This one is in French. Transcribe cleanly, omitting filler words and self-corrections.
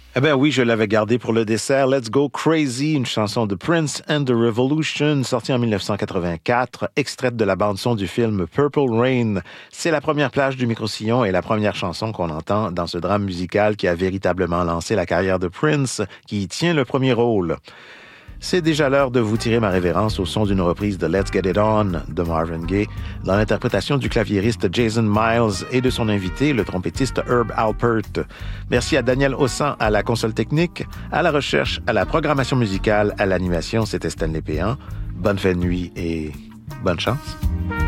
Eh bien oui, je l'avais gardé pour le dessert. Let's Go Crazy, une chanson de Prince and the Revolution, sortie en 1984, extraite de la bande-son du film Purple Rain. C'est la première plage du micro-sillon et la première chanson qu'on entend dans ce drame musical qui a véritablement lancé la carrière de Prince, qui y tient le premier rôle. C'est déjà l'heure de vous tirer ma révérence au son d'une reprise de Let's Get It On de Marvin Gaye, dans l'interprétation du claviériste Jason Miles et de son invité, le trompettiste Herb Alpert. Merci à Daniel Hossan à la console technique, à la recherche, à la programmation musicale, à l'animation, c'était Stanley Péan. Bonne fin de nuit et bonne chance.